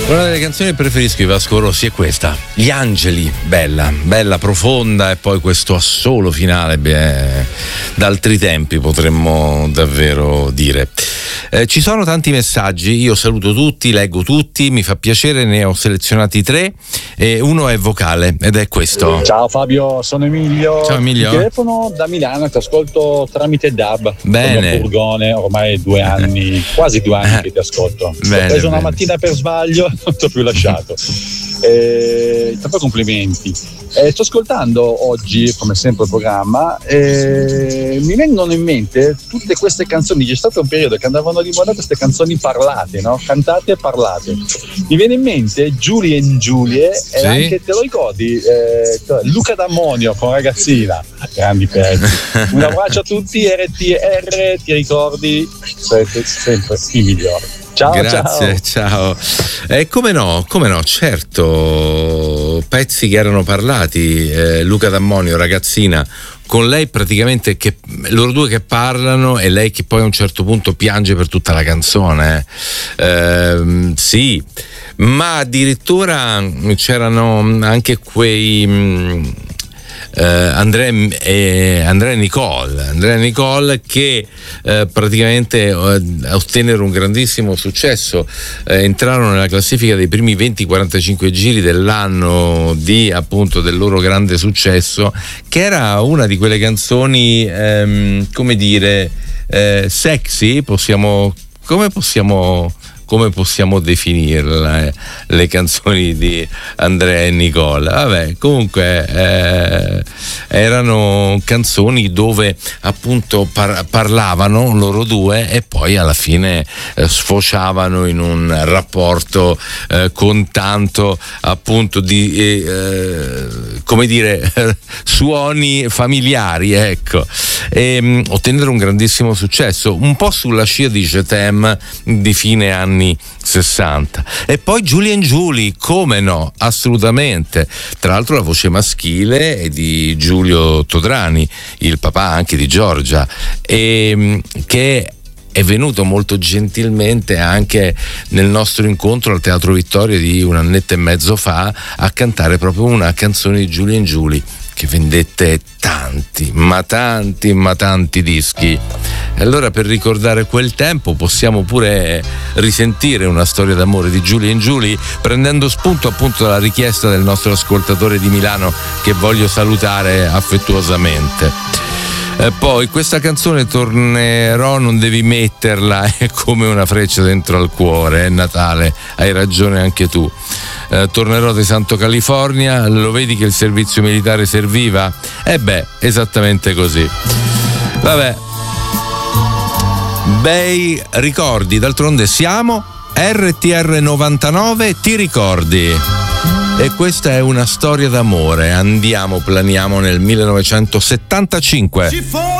Una delle canzoni che preferisco di Vasco Rossi è questa, Gli Angeli, bella, profonda, e poi questo assolo finale, d'altri tempi potremmo davvero dire. Ci sono tanti messaggi, io saluto tutti, leggo tutti, mi fa piacere, ne ho selezionati 3 e uno è vocale ed è questo. Ciao Fabio, sono Emilio. Ciao Emilio. Ti telefono da Milano, ti ascolto tramite DAB. Bene. Sono Burgone, ormai 2 anni, quasi 2 anni che ti ascolto. Bene, ho preso una mattina per sbaglio, non ti ho più lasciato. Tanto complimenti. Sto ascoltando oggi, come sempre, il programma. Mi vengono in mente tutte queste canzoni. C'è stato un periodo che andavano di moda queste canzoni parlate, no? Cantate e parlate. Mi viene in mente Giulie and Giulie, e anche, te lo ricordi? Luca D'Ammonio con Ragazzina, grandi pezzi. Un abbraccio a tutti, RTR, ti ricordi? Siete sempre i migliori. Ciao, grazie, ciao. Come no, certo, pezzi che erano parlati, Luca D'Ammonio, Ragazzina, con lei praticamente, che loro due che parlano e lei che poi a un certo punto piange per tutta la canzone. Sì, ma addirittura c'erano anche quei Andrea e Nicole che praticamente ottennero un grandissimo successo, entrarono nella classifica dei primi 20-45 giri dell'anno appunto del loro grande successo, che era una di quelle canzoni come dire sexy, come possiamo definirla, le canzoni di Andrea e Nicole? Vabbè, comunque erano canzoni dove appunto parlavano loro due e poi alla fine sfociavano in un rapporto con tanto appunto di come dire suoni familiari, ecco, e ottennero un grandissimo successo, un po' sulla scia di Je t'aime di fine anni 60. E poi Giulie and Giulie, come no, assolutamente. Tra l'altro la voce maschile è di Giulio Todrani, il papà anche di Giorgia, e che è venuto molto gentilmente anche nel nostro incontro al Teatro Vittoria di 1 annetto e mezzo fa a cantare proprio una canzone di Giulie and Giulie che vendette tanti dischi. E allora, per ricordare quel tempo, possiamo pure risentire una storia d'amore di Giulie and Giulie, prendendo spunto appunto dalla richiesta del nostro ascoltatore di Milano, che voglio salutare affettuosamente. Poi questa canzone tornerò, non devi metterla, è come una freccia dentro al cuore, è Natale, hai ragione anche tu. Tornerò di Santo California, lo vedi che il servizio militare serviva? Esattamente così. Vabbè, bei ricordi, d'altronde siamo RTR 99, ti ricordi? E questa è una storia d'amore. Planiamo nel 1975.